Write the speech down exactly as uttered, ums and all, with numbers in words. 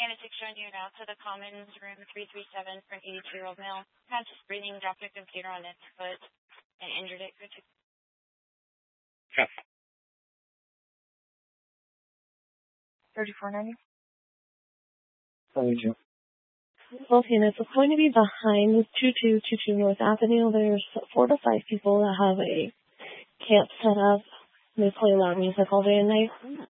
Kinetic showing you now to the Commons room three three seven for an eighty-two-year-old male. Had just breathing, dropped a computer on its foot, and injured it. Yes. thirty-four ninety. Thank you. Both units are going to be behind two two two two North Avenue. There's four to five people that have a camp set up. They play loud music all day and night.